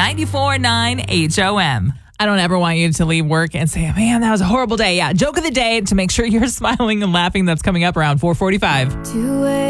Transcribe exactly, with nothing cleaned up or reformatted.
ninety-four point nine H O M. I don't ever want you to leave work and say, man, that was a horrible day. Yeah, joke of the day to make sure you're smiling and laughing. That's coming up around four forty-five.